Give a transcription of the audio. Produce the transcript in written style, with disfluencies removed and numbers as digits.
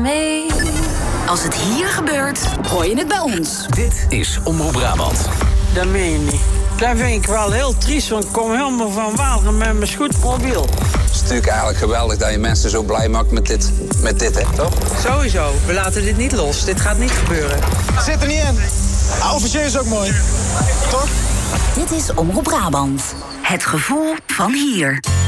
mee. Als het hier gebeurt, hoor je het bij ons. Dit is Omroep Brabant. Dat meen je niet. Dat vind ik wel heel triest, want ik kom helemaal van Waalre met mijn scootmobiel. Het is natuurlijk eigenlijk geweldig dat je mensen zo blij maakt met dit, hè, toch? Sowieso, we laten dit niet los. Dit gaat niet gebeuren. Zit er niet in. Officieel is ook mooi. Toch? Dit is Omroep Brabant. Het gevoel van hier.